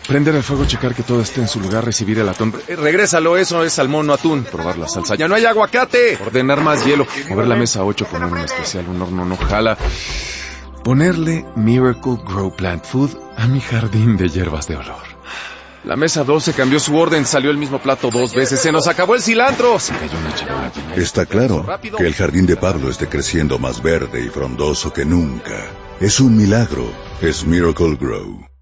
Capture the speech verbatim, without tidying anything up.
Prender el fuego, checar que todo esté en su lugar, recibir el atún. Eh, regrésalo, eso es salmón, no atún. Probar la salsa. ¡Ya no hay aguacate! Ordenar más hielo. Mover la mesa ocho, poner un especial, un horno no jala. Ponerle Miracle Grow Plant Food a mi jardín de hierbas de olor. La mesa doce cambió su orden, salió el mismo plato dos veces. ¡Se nos acabó el cilantro! Se cayó una charola llena de- Está claro que el jardín de Pablo esté creciendo más verde y frondoso que nunca. Es un milagro. Es Miracle Grow.